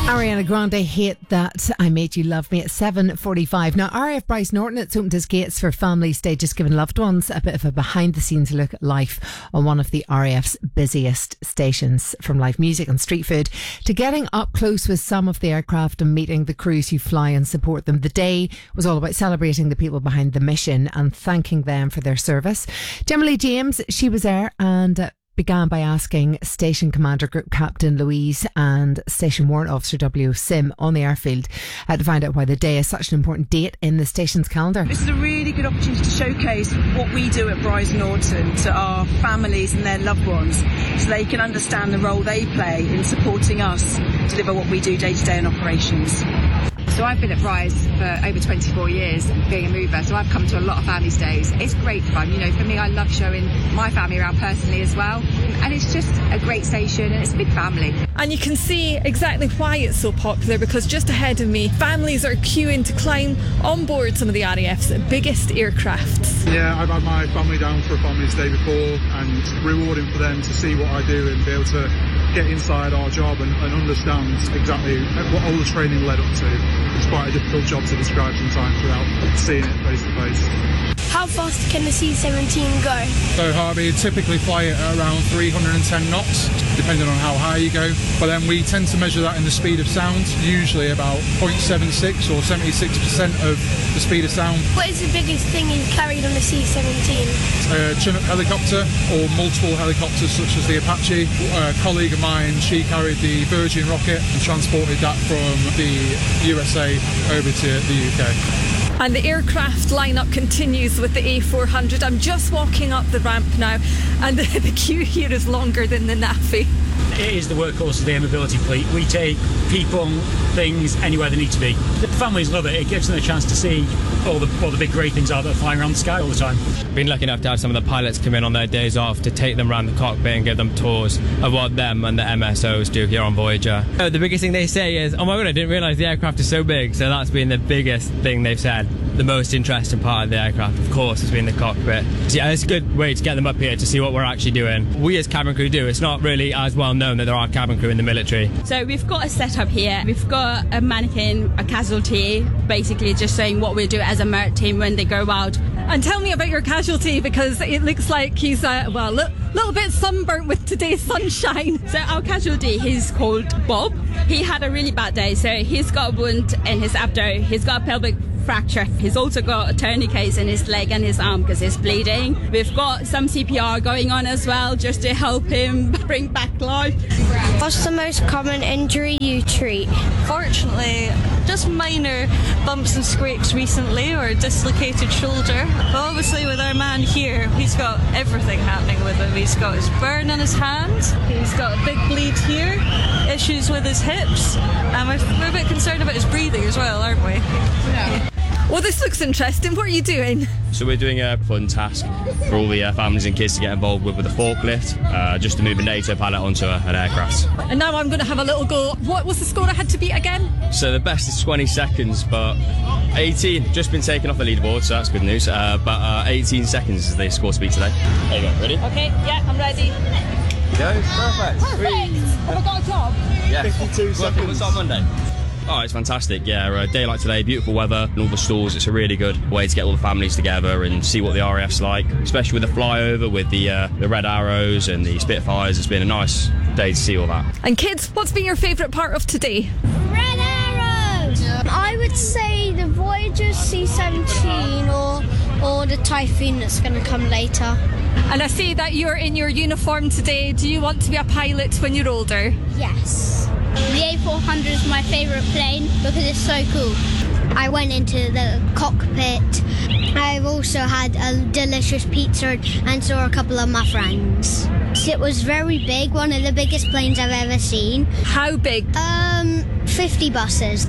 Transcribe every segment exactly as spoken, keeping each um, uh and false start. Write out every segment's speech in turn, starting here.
Ariana Grande, Hate That I Made You Love Me at seven forty-five. Now, R A F Bryce Norton, it's opened its gates for Families Day, just giving loved ones a bit of a behind-the-scenes look at life on one of the R A F's busiest stations. From live music and street food to getting up close with some of the aircraft and meeting the crews who fly and support them. The day was all about celebrating the people behind the mission and thanking them for their service. Gemma Lee James, she was there and uh, began by asking Station Commander Group Captain Louise and Station Warrant Officer W O Sim on the airfield uh, to find out why the day is such an important date in the station's calendar. This is a really good opportunity to showcase what we do at Bryce Norton to our families and their loved ones, so they can understand the role they play in supporting us deliver what we do day to day in operations. So I've been at Bryce for over twenty-four years being a mover, so I've come to a lot of Families Days. It's great fun, you know, for me I love showing my family around personally as well, and it's just a great station and it's a big family. And you can see exactly why it's so popular, because just ahead of me families are queuing to climb on board some of the R A F's biggest aircrafts. Yeah, I've had my family down for a Families Day before, and rewarding for them to see what I do and be able to get inside our job and, and understand exactly what all the training led up to. It's quite a difficult job to describe sometimes without seeing it face to face. How fast can the C seventeen go? So Harvey typically fly it at around three hundred ten knots, depending on how high you go. But then we tend to measure that in the speed of sound, usually about zero point seven six or seventy-six percent of the speed of sound. What is the biggest thing you've carried on the C seventeen? A Chinook helicopter or multiple helicopters such as the Apache. A colleague of mine, she carried the Virgin rocket and transported that from the U S A over to the U K. And the aircraft lineup continues with the A four hundred. I'm just walking up the ramp now, and the, the queue here is longer than the N A F I. It is the workhorse of the Air Mobility fleet. We take people, things, anywhere they need to be. The families love it. It gives them a chance to see all the, all the big grey things out that are flying around the sky all the time. Been lucky enough to have some of the pilots come in on their days off to take them around the cockpit and give them tours of what them and the M S Os do here on Voyager. Uh, the biggest thing they say is, oh my god, I didn't realise the aircraft is so big. So that's been the biggest thing they've said. The most interesting part of the aircraft, of course, has been the cockpit. So yeah, it's a good way to get them up here to see what we're actually doing. We as cabin crew do. It's not really as well known that there are cabin crew in the military. So we've got a setup here. We've got a mannequin, a casualty, basically just saying what we do as a merit team when they go out. And tell me about your casualty, because it looks like he's, uh, well, a li- little bit sunburnt with today's sunshine. So our casualty, he's called Bob. He had a really bad day, so he's got a wound in his abdo. He's got a pelvic fracture. He's also got a tourniquet in his leg and his arm because he's bleeding. We've got some C P R going on as well just to help him bring back life. What's the most common injury you treat? Fortunately, just minor bumps and scrapes recently, or a dislocated shoulder. But obviously with our man here, he's got everything happening with him. He's got his burn on his hand, he's got a big bleed here, issues with his hips, and we're, we're a bit concerned about his breathing as well, aren't we? Yeah. Well, this looks interesting. What are you doing? So we're doing a fun task for all the uh, families and kids to get involved with with a forklift, uh, just to move a NATO pallet onto a, an aircraft. And now I'm going to have a little go. What was the score I had to beat again? So the best is twenty seconds, but eighteen, just been taken off the leaderboard, so that's good news. Uh, but uh, eighteen seconds is the score to beat today. There you go, ready? Okay, yeah, I'm ready. Go, perfect. Perfect! Have I got a job? Yeah. fifty-two seconds. What's on Monday? Oh, it's fantastic, yeah. A day like today, beautiful weather and all the stalls. It's a really good way to get all the families together and see what the R A F's like, especially with the flyover, with the uh, the Red Arrows and the Spitfires. It's been a nice day to see all that. And kids, what's been your favourite part of today? Red Arrows! I would say the Voyager C seventeen or, or the Typhoon that's going to come later. And I see that you're in your uniform today. Do you want to be a pilot when you're older? Yes. The A four hundred is my favourite plane because it's so cool. I went into the cockpit. I've also had a delicious pizza and saw a couple of my friends. It was very big, one of the biggest planes I've ever seen. How big? Um, fifty buses.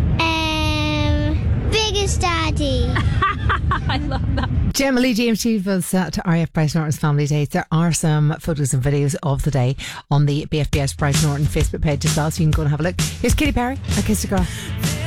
Um, big as Daddy. I love that. Gemma Lee James, she was at R A F Bryce Norton's Family Days. There are some photos and videos of the day on the B F B S Bryce Norton Facebook page as well, so you can go and have a look. Here's Katy Perry, I Kissed a Girl.